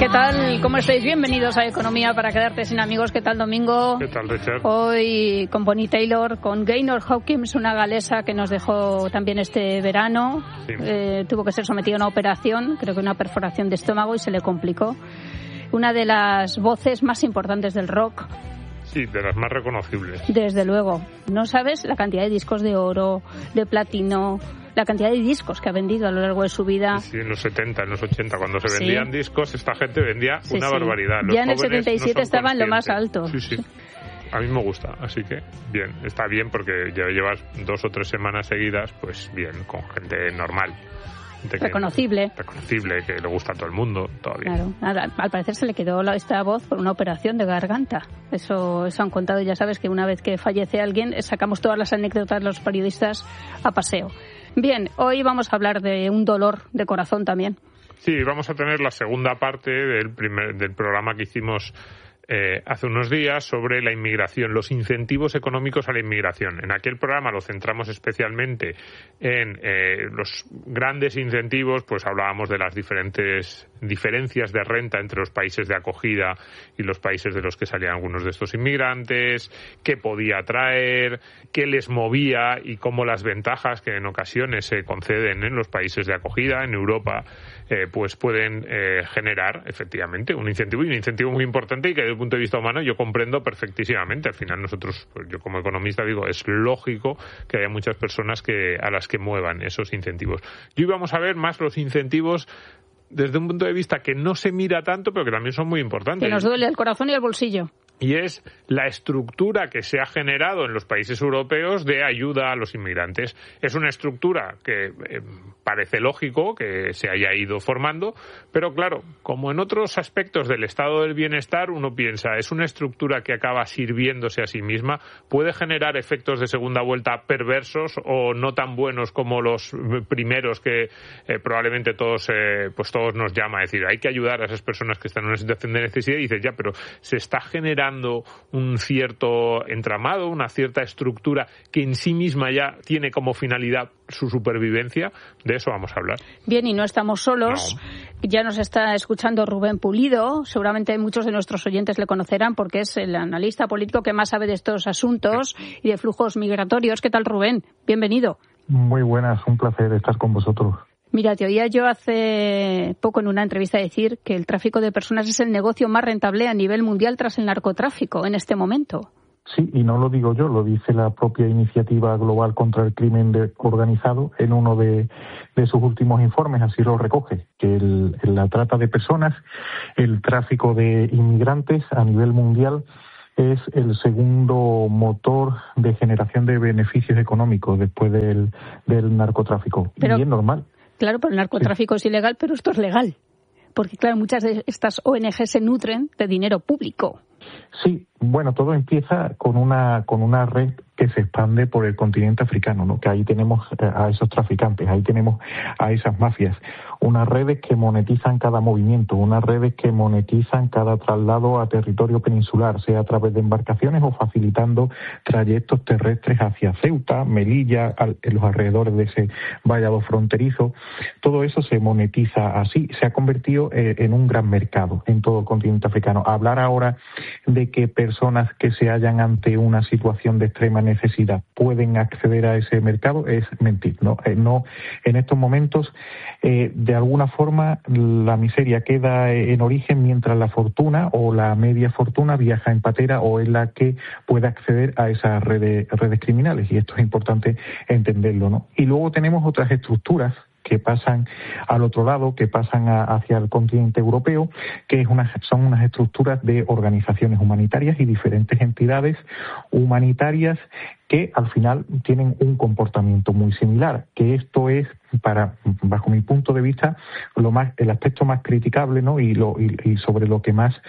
¿Qué tal? ¿Cómo estáis? Bienvenidos a Economía para quedarte sin amigos. ¿Qué tal, Domingo? ¿Qué tal, Richard? Hoy con Bonnie Taylor, con Gaynor Hopkins, una galesa que nos dejó también este verano. Sí. Tuvo que ser sometida a una operación, creo que una perforación de estómago, y se le complicó. Una de las voces más importantes del rock. Sí, de las más reconocibles. Desde luego. No sabes la cantidad de discos de oro, de platino, la cantidad de discos que ha vendido a lo largo de su vida. Sí, en los 70, en los 80, cuando se vendían discos, esta gente vendía una barbaridad. Los ya en el 77 no estaba en lo más alto. Sí. A mí me gusta, así que bien, está bien porque ya llevas 2 o 3 semanas seguidas, pues bien, con gente normal. Reconocible, que le gusta a todo el mundo, todo bien. Claro, al parecer se le quedó esta voz por una operación de garganta. Eso han contado, ya sabes que una vez que fallece alguien sacamos todas las anécdotas los periodistas a paseo. Bien, hoy vamos a hablar de un dolor de corazón también. Sí, vamos a tener la segunda parte del programa que hicimos hace unos días sobre la inmigración, los incentivos económicos a la inmigración. En aquel programa lo centramos especialmente en los grandes incentivos, pues hablábamos de las diferentes diferencias de renta entre los países de acogida y los países de los que salían algunos de estos inmigrantes, qué podía traer, qué les movía y cómo las ventajas que en ocasiones se conceden en los países de acogida, en Europa, pues pueden generar efectivamente un incentivo muy importante y que desde el punto de vista humano yo comprendo perfectísimamente. Al final nosotros, pues yo como economista digo, es lógico que haya muchas personas a las que muevan esos incentivos. Y hoy vamos a ver más los incentivos desde un punto de vista que no se mira tanto, pero que también son muy importantes. Que nos duele el corazón y el bolsillo. Y es la estructura que se ha generado en los países europeos de ayuda a los inmigrantes. Es una estructura que parece lógico que se haya ido formando, pero claro, como en otros aspectos del estado del bienestar, uno piensa, es una estructura que acaba sirviéndose a sí misma, puede generar efectos de segunda vuelta perversos o no tan buenos como los primeros que probablemente todos nos llama a decir, hay que ayudar a esas personas que están en una situación de necesidad, y dices, ya, pero se está generando un cierto entramado, una cierta estructura que en sí misma ya tiene como finalidad su supervivencia. De eso vamos a hablar. Bien, y no estamos solos. No. Ya nos está escuchando Rubén Pulido. Seguramente muchos de nuestros oyentes le conocerán porque es el analista político que más sabe de estos asuntos y de flujos migratorios. ¿Qué tal, Rubén? Bienvenido. Muy buenas, un placer estar con vosotros. Mira, te oía yo hace poco en una entrevista decir que el tráfico de personas es el negocio más rentable a nivel mundial tras el narcotráfico en este momento. Sí, y no lo digo yo, lo dice la propia Iniciativa Global contra el Crimen Organizado en uno de sus últimos informes, así lo recoge, que la trata de personas, el tráfico de inmigrantes a nivel mundial es el segundo motor de generación de beneficios económicos después del narcotráfico. Pero, y es normal. Claro, pero el narcotráfico es ilegal, pero esto es legal. Porque, claro, muchas de estas ONG se nutren de dinero público. Sí, bueno, todo empieza con una red que se expande por el continente africano, ¿no? Que ahí tenemos a esos traficantes, ahí tenemos a esas mafias, unas redes que monetizan cada movimiento, unas redes que monetizan cada traslado a territorio peninsular, sea a través de embarcaciones o facilitando trayectos terrestres hacia Ceuta, Melilla, en los alrededores de ese vallado fronterizo. Todo eso se monetiza así, se ha convertido en un gran mercado en todo el continente africano. Hablar ahora de que personas que se hallan ante una situación de extrema necesidad pueden acceder a ese mercado es mentir, ¿no? En estos momentos, de alguna forma, la miseria queda en origen mientras la fortuna o la media fortuna viaja en patera o es la que puede acceder a esas redes criminales, y esto es importante entenderlo, ¿no? Y luego tenemos otras estructuras que pasan al otro lado, que pasan hacia el continente europeo, que son unas estructuras de organizaciones humanitarias y diferentes entidades humanitarias que al final tienen un comportamiento muy similar, que esto es, bajo mi punto de vista, el aspecto más criticable, ¿no? y sobre lo que más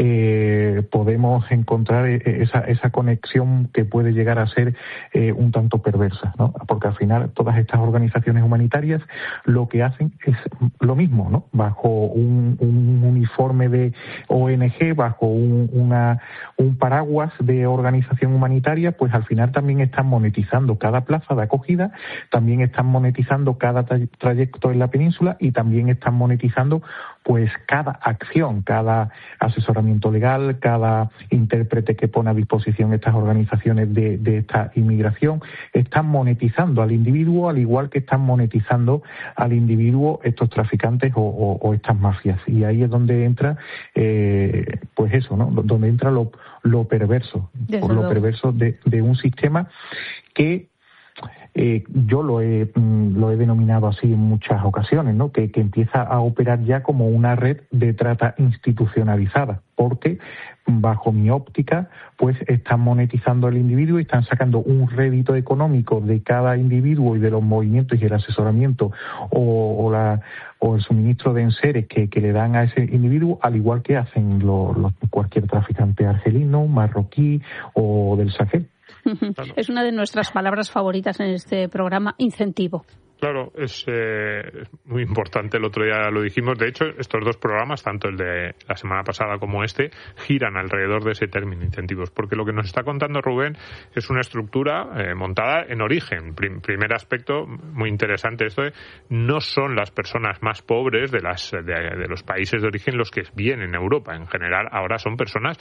podemos encontrar esa conexión que puede llegar a ser un tanto perversa, ¿no? Porque al final todas estas organizaciones humanitarias lo que hacen es lo mismo, ¿no? Bajo un uniforme de ONG, bajo un paraguas de organización humanitaria, pues al final también están monetizando cada plaza de acogida, también están monetizando cada trayecto en la península y también están monetizando pues cada acción, cada asesoramiento legal, cada intérprete que pone a disposición estas organizaciones de esta inmigración, están monetizando al individuo, al igual que están monetizando al individuo estos traficantes o estas mafias. Y ahí es donde entra, pues eso, ¿no? Donde entra lo perverso, perverso de un sistema que yo lo he denominado así en muchas ocasiones, ¿no? Que empieza a operar ya como una red de trata institucionalizada, porque bajo mi óptica pues están monetizando al individuo y están sacando un rédito económico de cada individuo y de los movimientos y el asesoramiento o el suministro de enseres que le dan a ese individuo, al igual que hacen cualquier traficante argelino, marroquí o del Sahel. Claro. Es una de nuestras palabras favoritas en este programa, incentivo. Claro, es muy importante, el otro día lo dijimos. De hecho, estos dos programas, tanto el de la semana pasada como este, giran alrededor de ese término, incentivos, porque lo que nos está contando Rubén es una estructura montada en origen. Primer aspecto muy interesante, esto de no son las personas más pobres de los países de origen los que vienen a Europa. En general, ahora son personas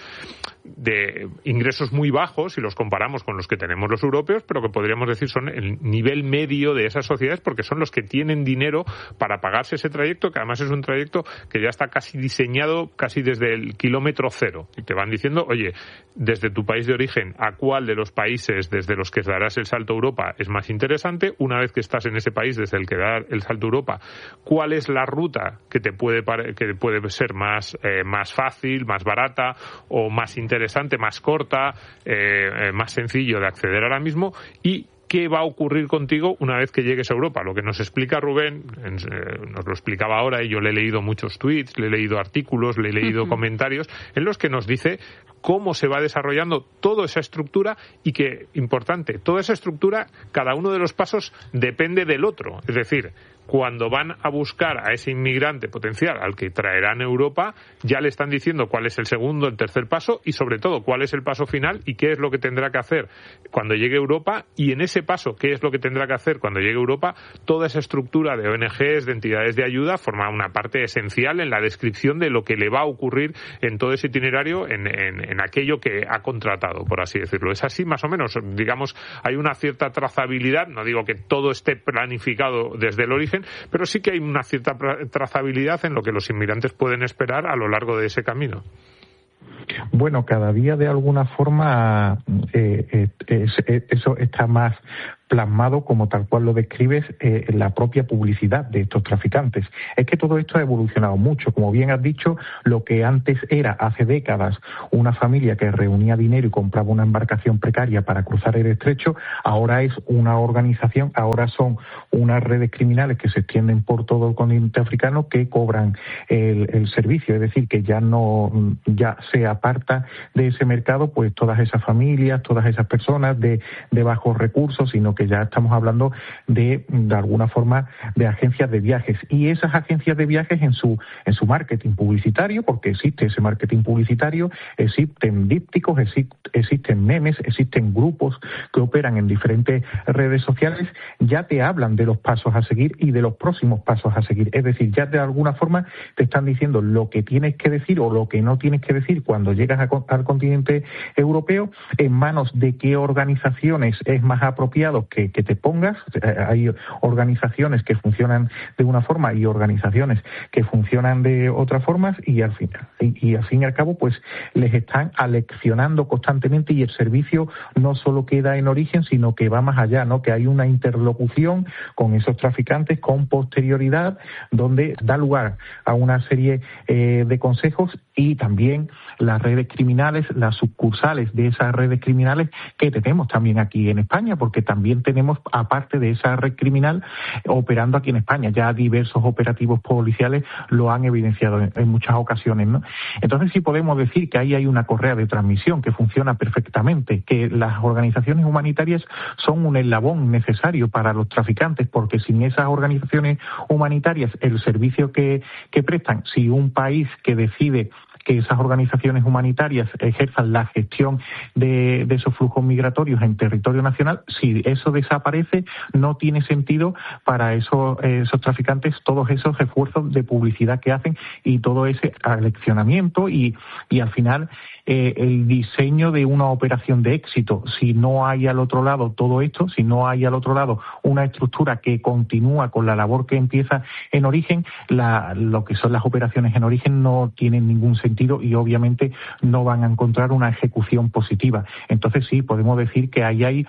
de ingresos muy bajos si los comparamos con los que tenemos los europeos, pero que podríamos decir son el nivel medio de esas sociedades, porque son los que tienen dinero para pagarse ese trayecto, que además es un trayecto que ya está casi diseñado casi desde el kilómetro cero. Y te van diciendo, oye, desde tu país de origen, ¿a cuál de los países desde los que darás el salto a Europa es más interesante? Una vez que estás en ese país desde el que dar el salto a Europa, ¿cuál es la ruta que puede ser más fácil, más barata o más interesante, más corta, más sencillo de acceder ahora mismo? Y ¿qué va a ocurrir contigo una vez que llegues a Europa? Lo que nos explica Rubén, nos lo explicaba ahora, y yo le he leído muchos tweets, le he leído artículos, le he leído comentarios, en los que nos dice cómo se va desarrollando toda esa estructura y que, importante, toda esa estructura, cada uno de los pasos depende del otro. Es decir, cuando van a buscar a ese inmigrante potencial al que traerán a Europa, ya le están diciendo cuál es el segundo, el tercer paso y, sobre todo, cuál es el paso final y qué es lo que tendrá que hacer cuando llegue a Europa. Y en ese paso, qué es lo que tendrá que hacer cuando llegue a Europa, toda esa estructura de ONGs, de entidades de ayuda, forma una parte esencial en la descripción de lo que le va a ocurrir en todo ese itinerario, en aquello que ha contratado, por así decirlo. Es así, más o menos. Digamos, hay una cierta trazabilidad. No digo que todo esté planificado desde el origen, pero sí que hay una cierta trazabilidad en lo que los inmigrantes pueden esperar a lo largo de ese camino. Bueno, cada día de alguna forma eso está más plasmado, como tal cual lo describes, en la propia publicidad de estos traficantes. Es que todo esto ha evolucionado mucho. Como bien has dicho, lo que antes era, hace décadas, una familia que reunía dinero y compraba una embarcación precaria para cruzar el estrecho, ahora es una organización, ahora son unas redes criminales que se extienden por todo el continente africano que cobran el servicio. Es decir, que ya se aparta de ese mercado pues todas esas familias, todas esas personas de bajos recursos, sino que ya estamos hablando de alguna forma de agencias de viajes, y esas agencias de viajes en su marketing publicitario, porque existe ese marketing publicitario, existen dípticos, existen memes, existen grupos que operan en diferentes redes sociales, ya te hablan de los pasos a seguir y de los próximos pasos a seguir. Es decir, ya de alguna forma te están diciendo lo que tienes que decir o lo que no tienes que decir cuando llegas al continente europeo, en manos de qué organizaciones es más apropiado que te pongas. Hay organizaciones que funcionan de una forma y organizaciones que funcionan de otra forma, y al fin y al cabo pues les están aleccionando constantemente, y el servicio no solo queda en origen, sino que va más allá, ¿no? Que hay una interlocución con esos traficantes con posterioridad, donde da lugar a una serie de consejos, y también las redes criminales, las sucursales de esas redes criminales que tenemos también aquí en España, porque también tenemos, aparte de esa red criminal, operando aquí en España. Ya diversos operativos policiales lo han evidenciado en muchas ocasiones, ¿no? Entonces sí podemos decir que ahí hay una correa de transmisión que funciona perfectamente, que las organizaciones humanitarias son un eslabón necesario para los traficantes, porque sin esas organizaciones humanitarias, el servicio que prestan, si un país que decide que esas organizaciones humanitarias ejerzan la gestión de esos flujos migratorios en territorio nacional. Si eso desaparece, no tiene sentido para esos traficantes todos esos esfuerzos de publicidad que hacen y todo ese aleccionamiento y al final el diseño de una operación de éxito. Si no hay al otro lado todo esto, si no hay al otro lado una estructura que continúa con la labor que empieza en origen, lo que son las operaciones en origen no tienen ningún sentido y obviamente no van a encontrar una ejecución positiva. Entonces sí, podemos decir que ahí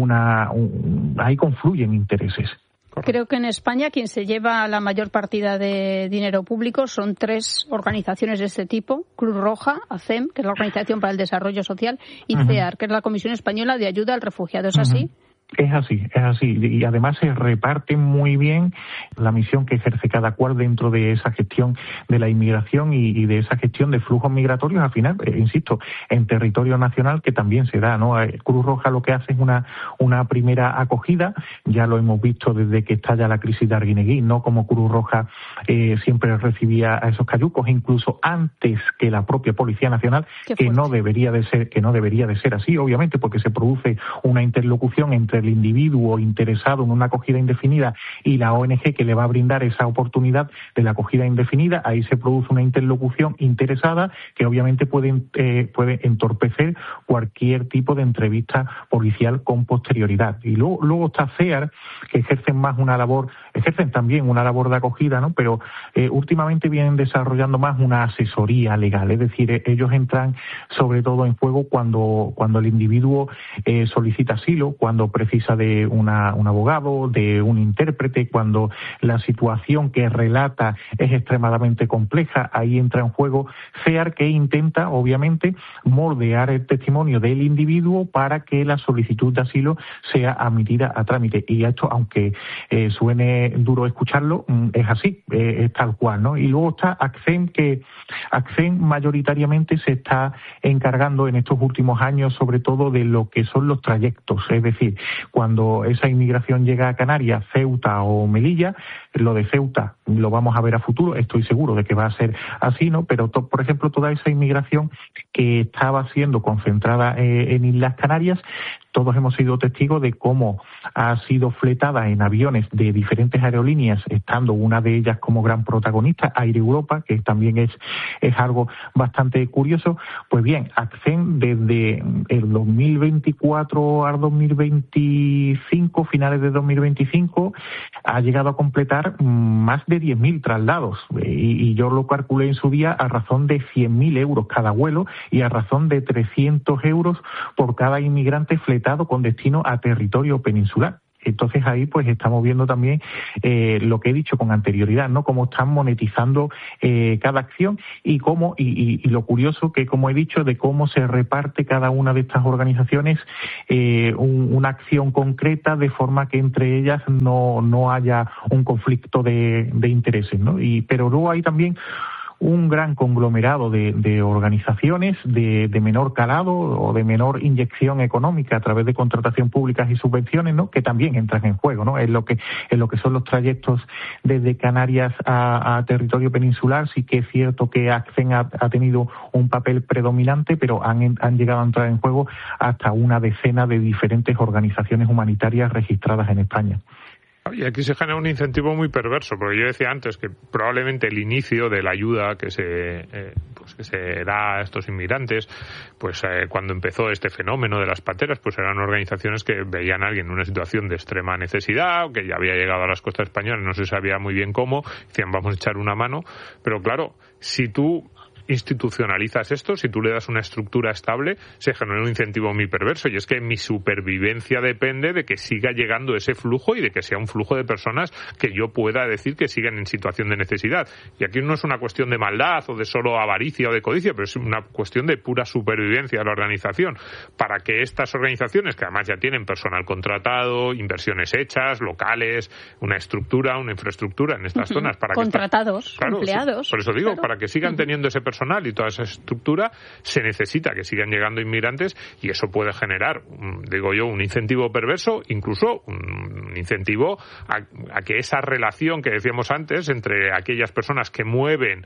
confluyen intereses. Creo que en España quien se lleva la mayor partida de dinero público son 3 organizaciones de este tipo: Cruz Roja, ACEM, que es la Organización para el Desarrollo Social, y CEAR, que es la Comisión Española de Ayuda al Refugiado. ¿Es así? Es así. Y además se reparte muy bien la misión que ejerce cada cual dentro de esa gestión de la inmigración y de esa gestión de flujos migratorios, al final, insisto, en territorio nacional, que también se da, ¿no? Cruz Roja lo que hace es una primera acogida, ya lo hemos visto desde que estalla la crisis de Arguineguín, ¿no? Como Cruz Roja siempre recibía a esos cayucos, incluso antes que la propia Policía Nacional, que no debería de ser así, obviamente, porque se produce una interlocución entre el individuo interesado en una acogida indefinida y la ONG que le va a brindar esa oportunidad de la acogida indefinida. Ahí se produce una interlocución interesada que obviamente puede entorpecer cualquier tipo de entrevista policial con posterioridad. Y luego está CEAR, que ejercen también una labor de acogida, ¿no? Pero últimamente vienen desarrollando más una asesoría legal, es decir, ellos entran sobre todo en juego cuando el individuo solicita asilo, cuando precisa de un abogado, de un intérprete, cuando la situación que relata es extremadamente compleja. Ahí entra en juego CEAR, que intenta, obviamente, moldear el testimonio del individuo para que la solicitud de asilo sea admitida a trámite. Y esto, aunque suene duro escucharlo, es así, es tal cual, ¿no? Y luego está ACCEM, que ACCEM mayoritariamente se está encargando en estos últimos años sobre todo de lo que son los trayectos, es decir, cuando esa inmigración llega a Canarias, Ceuta o Melilla, lo de Ceuta lo vamos a ver a futuro, estoy seguro de que va a ser así, ¿no? Pero, por ejemplo, toda esa inmigración que estaba siendo concentrada en Islas Canarias, todos hemos sido testigos de cómo ha sido fletada en aviones de diferentes aerolíneas, estando una de ellas como gran protagonista, Air Europa, que también es algo bastante curioso. Pues bien, ACCEM desde el 2024 al 2025, finales de 2025, ha llegado a completar más de 10.000 traslados. Y yo lo calculé en su día a razón de 100.000 euros cada vuelo y a razón de 300 euros por cada inmigrante fletado con destino a territorio peninsular. Entonces ahí pues estamos viendo también lo que he dicho con anterioridad, ¿no? Cómo están monetizando cada acción y cómo y lo curioso que, como he dicho, de cómo se reparte cada una de estas organizaciones una acción concreta de forma que entre ellas no haya un conflicto de intereses, ¿no? Pero luego hay también un gran conglomerado de organizaciones de menor calado o de menor inyección económica a través de contratación públicas y subvenciones, ¿no? Que también entran en juego, ¿no? En lo que son los trayectos desde Canarias a territorio peninsular. Sí que es cierto que ACCEM ha tenido un papel predominante, pero han llegado a entrar en juego hasta una decena de diferentes organizaciones humanitarias registradas en España. Y aquí se genera un incentivo muy perverso, porque yo decía antes que probablemente el inicio de la ayuda que se da a estos inmigrantes, cuando empezó este fenómeno de las pateras, pues eran organizaciones que veían a alguien en una situación de extrema necesidad, o que ya había llegado a las costas españolas, no se sabía muy bien cómo, decían vamos a echar una mano, pero claro, si tú institucionalizas esto, si tú le das una estructura estable, se genera un incentivo muy perverso, y es que mi supervivencia depende de que siga llegando ese flujo y de que sea un flujo de personas que yo pueda decir que siguen en situación de necesidad. Y aquí no es una cuestión de maldad o de solo avaricia o de codicia, pero es una cuestión de pura supervivencia de la organización, para que estas organizaciones, que además ya tienen personal contratado, inversiones hechas, locales, una estructura, una infraestructura en estas zonas, para contratados, que empleados. Por eso digo, para que sigan teniendo ese personal personal y toda esa estructura, se necesita que sigan llegando inmigrantes, y eso puede generar, digo yo, un incentivo perverso, incluso un incentivo a que esa relación que decíamos antes entre aquellas personas que mueven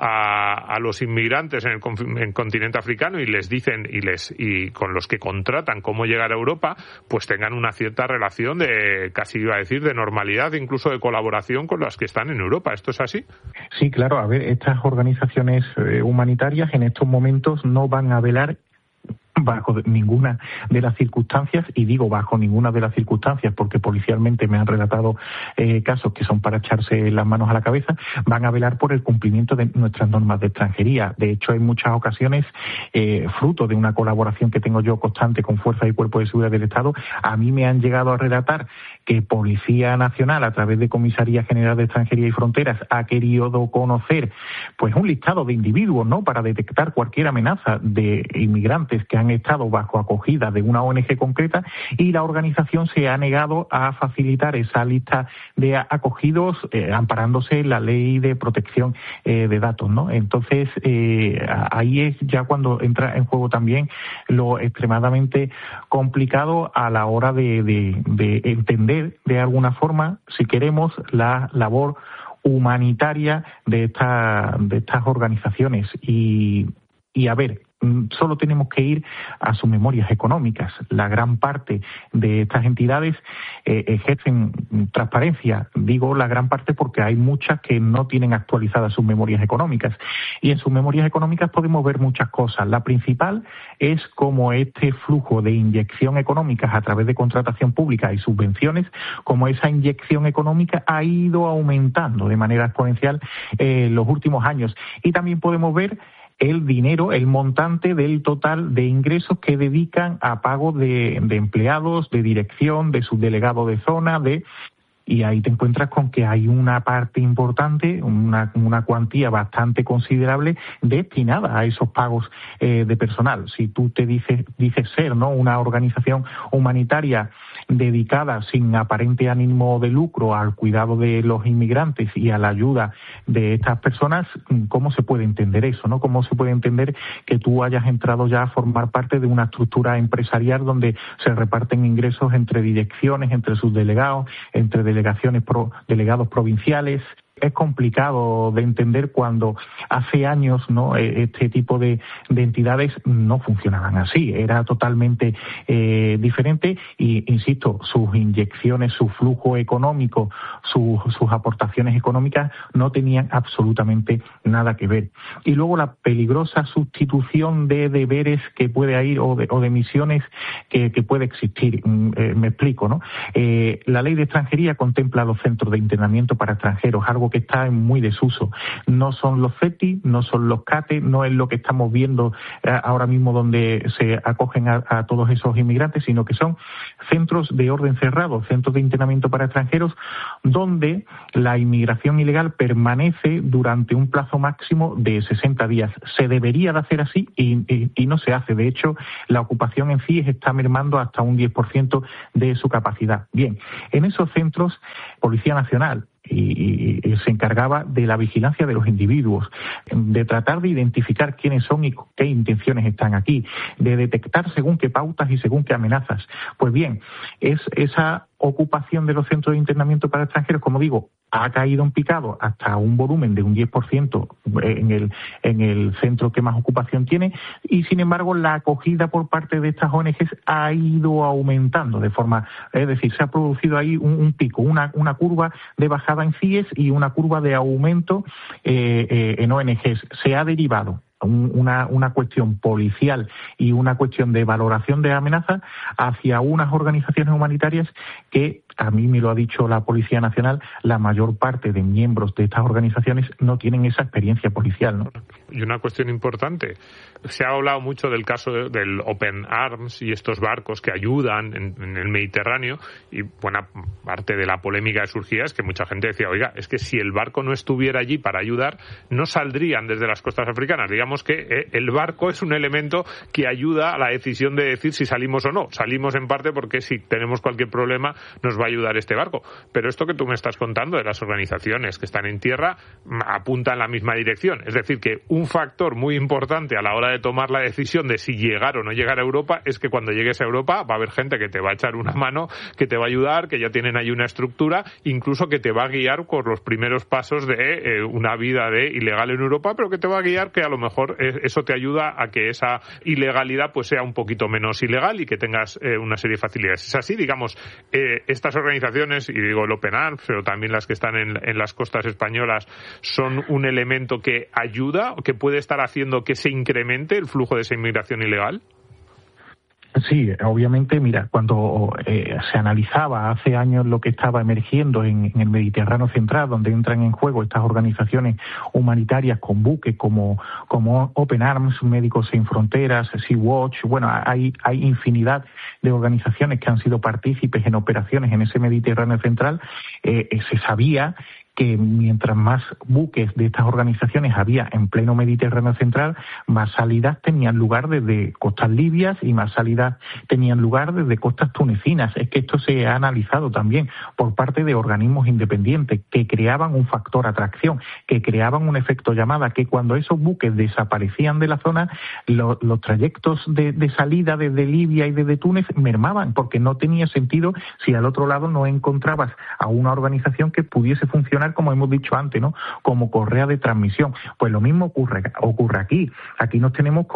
a los inmigrantes en el continente africano y les dicen y con los que contratan cómo llegar a Europa, pues tengan una cierta relación de, casi iba a decir, de normalidad, incluso de colaboración con las que están en Europa. ¿Esto es así? Sí, claro. A ver, estas organizaciones humanitarias en estos momentos no van a velar bajo ninguna de las circunstancias, y digo bajo ninguna de las circunstancias porque policialmente me han relatado casos que son para echarse las manos a la cabeza, van a velar por el cumplimiento de nuestras normas de extranjería. De hecho, en muchas ocasiones, fruto de una colaboración que tengo yo constante con fuerzas y cuerpos de seguridad del Estado, a mí me han llegado a relatar que Policía Nacional, a través de Comisaría General de Extranjería y Fronteras, ha querido conocer pues un listado de individuos, ¿no?, para detectar cualquier amenaza de inmigrantes que han estado bajo acogida de una ONG concreta, y la organización se ha negado a facilitar esa lista de acogidos amparándose en la ley de protección de datos, ¿no? Entonces, ahí es ya cuando entra en juego también lo extremadamente complicado a la hora de entender de alguna forma, si queremos, la labor humanitaria de estas organizaciones. Y a ver, solo tenemos que ir a sus memorias económicas. La gran parte de estas entidades ejercen transparencia. Digo la gran parte porque hay muchas que no tienen actualizadas sus memorias económicas. Y en sus memorias económicas podemos ver muchas cosas. La principal es cómo este flujo de inyección económica a través de contratación pública y subvenciones, cómo esa inyección económica ha ido aumentando de manera exponencial en los últimos años. Y también podemos ver el dinero, el montante del total de ingresos que dedican a pago de empleados, de dirección, de subdelegado de zona, y ahí te encuentras con que hay una parte importante, una cuantía bastante considerable destinada a esos pagos de personal. Si tú te dices ser, ¿no?, una organización humanitaria dedicada sin aparente ánimo de lucro al cuidado de los inmigrantes y a la ayuda de estas personas, ¿cómo se puede entender eso, no? ¿Cómo se puede entender que tú hayas entrado ya a formar parte de una estructura empresarial donde se reparten ingresos entre direcciones, entre subdelegados, entre delegados provinciales? Es complicado de entender cuando hace años, ¿no?, este tipo de entidades no funcionaban así. Era totalmente diferente y, insisto, sus inyecciones, su flujo económico, sus aportaciones económicas no tenían absolutamente nada que ver. Y luego la peligrosa sustitución de deberes que puede haber o de misiones que puede existir. Me explico, ¿no? La ley de extranjería contempla los centros de internamiento para extranjeros, algo que está en muy desuso. No son los CETI, no son los CATE, no es lo que estamos viendo ahora mismo donde se acogen a todos esos inmigrantes, sino que son centros de orden cerrado, centros de internamiento para extranjeros, donde la inmigración ilegal permanece durante un plazo máximo de 60 días. Se debería de hacer así y no se hace. De hecho, la ocupación en CIES está mermando hasta un 10% de su capacidad. Bien, en esos centros, Policía Nacional y se encargaba de la vigilancia de los individuos, de tratar de identificar quiénes son y qué intenciones están aquí, de detectar según qué pautas y según qué amenazas. Pues bien, es esa ocupación de los centros de internamiento para extranjeros, como digo, ha caído en picado hasta un volumen de un 10% en el centro que más ocupación tiene, y sin embargo la acogida por parte de estas ONGs ha ido aumentando de forma, es decir, se ha producido ahí un pico, una curva de bajada en CIES y una curva de aumento en ONGs. Se ha derivado una cuestión policial y una cuestión de valoración de amenazas hacia unas organizaciones humanitarias que, a mí me lo ha dicho la Policía Nacional, la mayor parte de miembros de estas organizaciones no tienen esa experiencia policial, ¿no? Y una cuestión importante, se ha hablado mucho del caso del Open Arms y estos barcos que ayudan en el Mediterráneo, y buena parte de la polémica que surgía es que mucha gente decía, oiga, es que si el barco no estuviera allí para ayudar, no saldrían desde las costas africanas. Digamos digamos que el barco es un elemento que ayuda a la decisión de decir si salimos o no. Salimos en parte porque si tenemos cualquier problema nos va a ayudar este barco. Pero esto que tú me estás contando de las organizaciones que están en tierra apunta en la misma dirección. Es decir, que un factor muy importante a la hora de tomar la decisión de si llegar o no llegar a Europa es que cuando llegues a Europa va a haber gente que te va a echar una mano, que te va a ayudar, que ya tienen ahí una estructura, incluso que te va a guiar por los primeros pasos de una vida de ilegal en Europa, pero que te va a guiar que a lo mejor eso te ayuda a que esa ilegalidad pues sea un poquito menos ilegal y que tengas una serie de facilidades. Es así, digamos, estas organizaciones, y digo el Open Arms, pero también las que están en las costas españolas, son un elemento que ayuda, que puede estar haciendo que se incremente el flujo de esa inmigración ilegal. Sí, obviamente, mira, cuando se analizaba hace años lo que estaba emergiendo en el Mediterráneo central, donde entran en juego estas organizaciones humanitarias con buques como Open Arms, Médicos Sin Fronteras, Sea-Watch, bueno, hay infinidad de organizaciones que han sido partícipes en operaciones en ese Mediterráneo central. Se sabía que mientras más buques de estas organizaciones había en pleno Mediterráneo central, más salidas tenían lugar desde costas libias y más salidas tenían lugar desde costas tunecinas. Es que esto se ha analizado también por parte de organismos independientes que creaban un factor atracción, que creaban un efecto llamada, que cuando esos buques desaparecían de la zona, los trayectos de salida desde Libia y desde Túnez mermaban, porque no tenía sentido si al otro lado no encontrabas a una organización que pudiese funcionar, como hemos dicho antes, ¿no?, como correa de transmisión. Pues lo mismo ocurre aquí. Aquí tenemos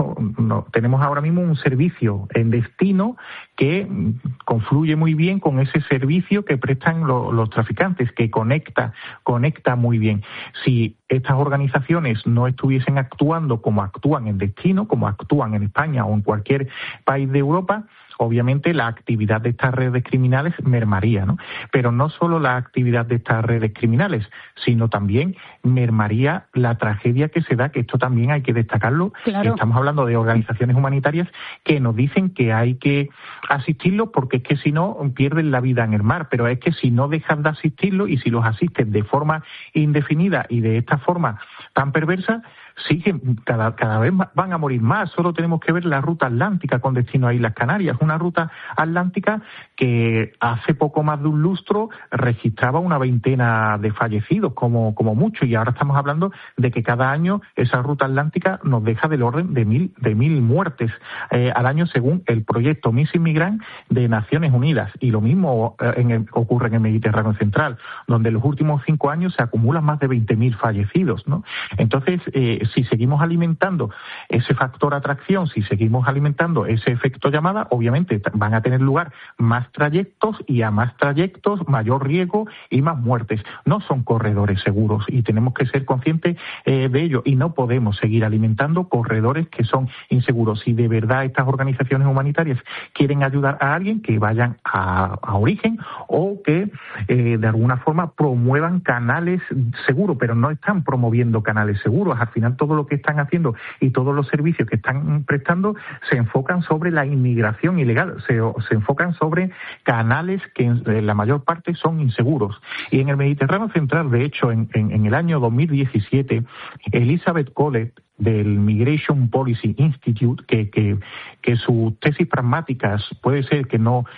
ahora mismo un servicio en destino que confluye muy bien con ese servicio que prestan los traficantes, que conecta muy bien. Si estas organizaciones no estuviesen actuando como actúan en destino, como actúan en España o en cualquier país de Europa, obviamente la actividad de estas redes criminales mermaría, ¿no? Pero no solo la actividad de estas redes criminales, sino también mermaría la tragedia que se da, que esto también hay que destacarlo. Claro. Estamos hablando de organizaciones humanitarias que nos dicen que hay que asistirlos porque es que si no pierden la vida en el mar, pero es que si no dejas de asistirlos y si los asistes de forma indefinida y de esta forma tan perversa, siguen, cada vez van a morir más. Solo tenemos que ver la ruta atlántica con destino a Islas Canarias, una ruta atlántica que hace poco más de un lustro registraba una veintena de fallecidos como mucho, y ahora estamos hablando de que cada año esa ruta atlántica nos deja del orden de mil muertes al año, según el proyecto Missing Migrant de Naciones Unidas. Y lo mismo ocurre en el Mediterráneo central, donde en los últimos 5 años se acumulan más de 20.000 fallecidos, ¿no? Entonces, si seguimos alimentando ese factor atracción, si seguimos alimentando ese efecto llamada, obviamente van a tener lugar más trayectos, y a más trayectos mayor riesgo y más muertes. No son corredores seguros y tenemos que ser conscientes de ello, y no podemos seguir alimentando corredores que son inseguros. Si de verdad estas organizaciones humanitarias quieren ayudar a alguien, que vayan a origen, o que de alguna forma promuevan canales seguros, pero no están promoviendo canales seguros. Al final todo lo que están haciendo y todos los servicios que están prestando se enfocan sobre la inmigración ilegal, se enfocan sobre canales que en la mayor parte son inseguros. Y en el Mediterráneo central, de hecho, en el año 2017, Elizabeth Collett, del Migration Policy Institute, que sus tesis pragmáticas puede ser que no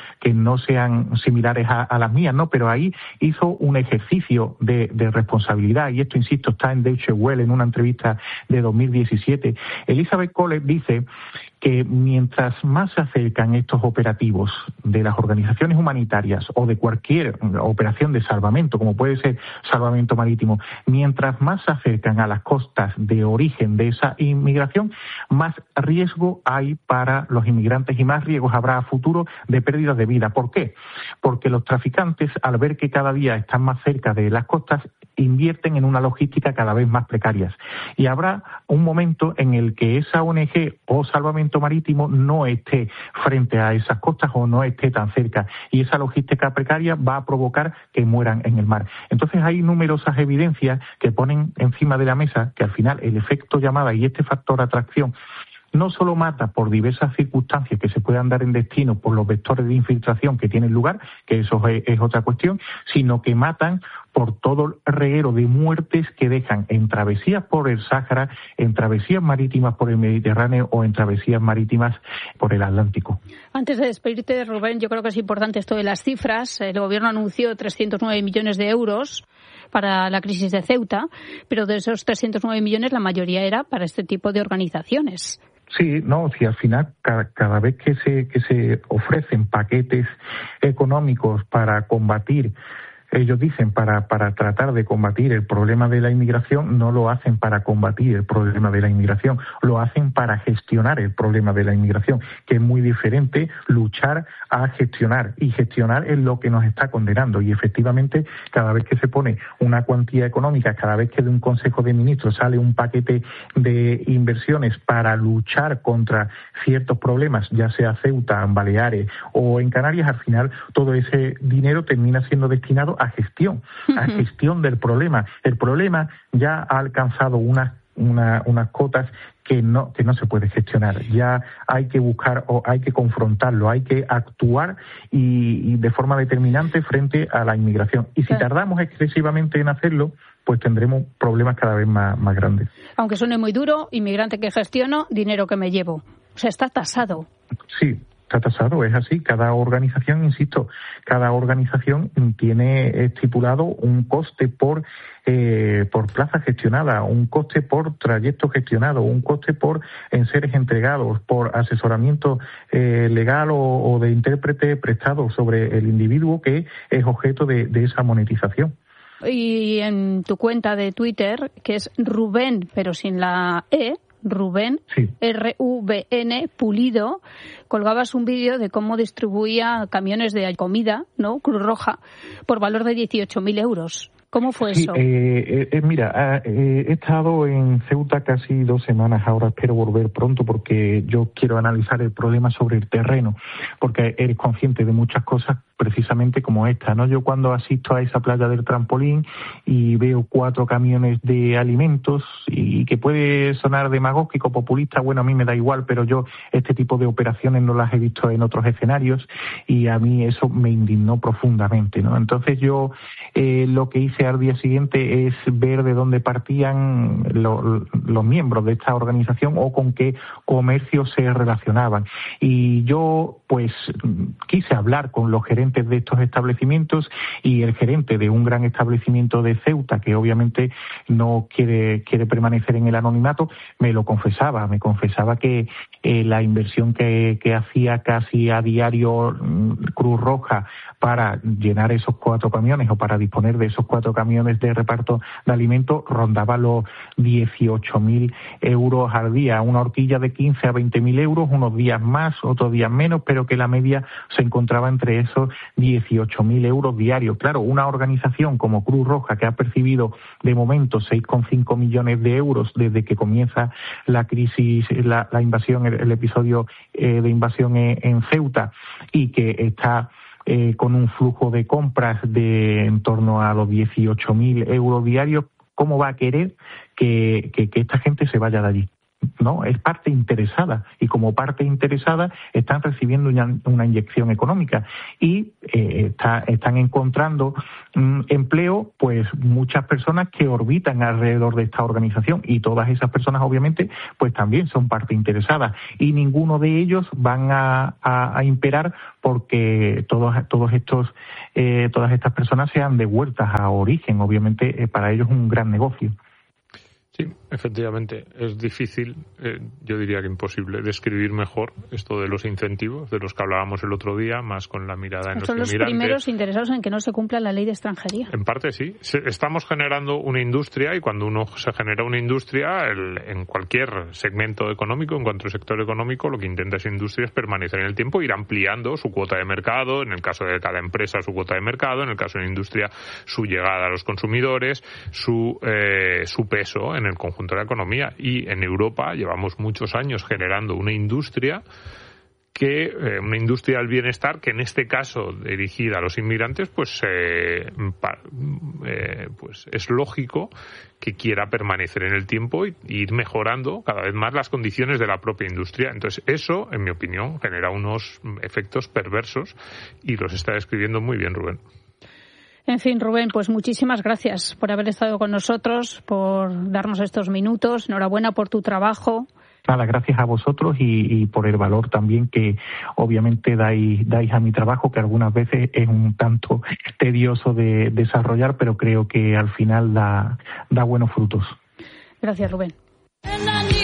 sean similares a las mías, no, pero ahí hizo un ejercicio de responsabilidad, y esto, insisto, está en Deutsche Welle en una entrevista de 2017. Elizabeth Collett dice que mientras más se acercan estos operativos de las organizaciones humanitarias o de cualquier operación de salvamento, como puede ser salvamento marítimo, mientras más se acercan a las costas de origen de esa inmigración, más riesgo hay para los inmigrantes y más riesgos habrá a futuro de pérdidas de vida. ¿Por qué? Porque los traficantes, al ver que cada día están más cerca de las costas, invierten en una logística cada vez más precarias. Y habrá un momento en el que esa ONG o salvamento marítimo no esté frente a esas costas o no esté tan cerca, y esa logística precaria va a provocar que mueran en el mar. Entonces hay numerosas evidencias que ponen encima de la mesa que al final el efecto llamada y este factor atracción no solo mata por diversas circunstancias que se puedan dar en destino por los vectores de infiltración que tienen lugar, que eso es otra cuestión, sino que matan por todo el reguero de muertes que dejan en travesías por el Sáhara, en travesías marítimas por el Mediterráneo o en travesías marítimas por el Atlántico. Antes de despedirte, Rubén, yo creo que es importante esto de las cifras. El Gobierno anunció 309 millones de euros para la crisis de Ceuta, pero de esos 309 millones la mayoría era para este tipo de organizaciones. Sí, no, si al final cada vez que se ofrecen paquetes económicos para combatir, ellos dicen para tratar de combatir el problema de la inmigración, no lo hacen para combatir el problema de la inmigración, lo hacen para gestionar el problema de la inmigración, que es muy diferente luchar a gestionar, y gestionar es lo que nos está condenando. Y efectivamente, cada vez que se pone una cuantía económica, cada vez que de un Consejo de Ministros sale un paquete de inversiones para luchar contra ciertos problemas, ya sea Ceuta, en Baleares o en Canarias, al final todo ese dinero termina siendo destinado a gestión del problema. El problema ya ha alcanzado unas cotas que no se puede gestionar. Ya hay que buscar o hay que confrontarlo, hay que actuar y de forma determinante frente a la inmigración. Y si tardamos excesivamente en hacerlo, pues tendremos problemas cada vez más grandes. Aunque suene muy duro, inmigrante que gestiono, dinero que me llevo. O sea, está tasado. Sí. Está tasado, es así. Cada organización, insisto, tiene estipulado un coste por plaza gestionada, un coste por trayecto gestionado, un coste por enseres entregados, por asesoramiento legal o de intérprete prestado sobre el individuo que es objeto de esa monetización. Y en tu cuenta de Twitter, que es Rubén, pero sin la E, Rubén, sí. R-U-B-N, Pulido, colgabas un vídeo de cómo distribuía camiones de comida, ¿no? Cruz Roja, por valor de 18.000 euros. ¿Cómo fue eso? Mira, he estado en Ceuta casi 2 semanas, ahora espero volver pronto porque yo quiero analizar el problema sobre el terreno, porque eres consciente de muchas cosas precisamente como esta, ¿no? Yo cuando asisto a esa playa del trampolín y veo 4 camiones de alimentos y que puede sonar demagógico, populista, bueno, a mí me da igual, pero yo este tipo de operaciones no las he visto en otros escenarios y a mí eso me indignó profundamente, ¿no? Entonces yo lo que hice al día siguiente es ver de dónde partían los miembros de esta organización o con qué comercios se relacionaban. Y yo pues quise hablar con los gerentes de estos establecimientos y el gerente de un gran establecimiento de Ceuta, que obviamente no quiere permanecer en el anonimato, me confesaba que la inversión que hacía casi a diario Cruz Roja para llenar esos 4 camiones o para disponer de esos 4 camiones de reparto de alimentos rondaba los 18.000 euros al día, una horquilla de 15 a 20.000 euros, unos días más, otros días menos, pero que la media se encontraba entre esos 18.000 euros diarios. Claro, una organización como Cruz Roja, que ha percibido de momento 6,5 millones de euros desde que comienza la crisis, la invasión, el episodio de invasión en Ceuta, y que está con un flujo de compras de en torno a los 18.000 euros diarios, ¿cómo va a querer que esta gente se vaya de allí? No, es parte interesada y como parte interesada están recibiendo una inyección económica y están encontrando empleo pues muchas personas que orbitan alrededor de esta organización y todas esas personas obviamente pues también son parte interesada y ninguno de ellos van a imperar porque todas estas personas sean devueltas a origen. Obviamente para ellos es un gran negocio. Sí, efectivamente, es difícil, yo diría que imposible, describir mejor esto de los incentivos, de los que hablábamos el otro día, más con la mirada en los inmigrantes. Son los primeros interesados en que no se cumpla la ley de extranjería. En parte sí. Estamos generando una industria y cuando uno se genera una industria, en cualquier segmento económico, en cuanto al sector económico, lo que intenta esa industria es permanecer en el tiempo, ir ampliando su cuota de mercado, en el caso de cada empresa su cuota de mercado, en el caso de la industria su llegada a los consumidores, su peso en el conjunto de la economía. Y en Europa llevamos muchos años generando una industria del bienestar que en este caso dirigida a los inmigrantes pues es lógico que quiera permanecer en el tiempo y ir mejorando cada vez más las condiciones de la propia industria. Entonces eso, en mi opinión, genera unos efectos perversos y los está describiendo muy bien Rubén. En fin, Rubén, pues muchísimas gracias por haber estado con nosotros, por darnos estos minutos. Enhorabuena por tu trabajo. Nada, gracias a vosotros y por el valor también que obviamente dais a mi trabajo, que algunas veces es un tanto tedioso de desarrollar, pero creo que al final da buenos frutos. Gracias, Rubén.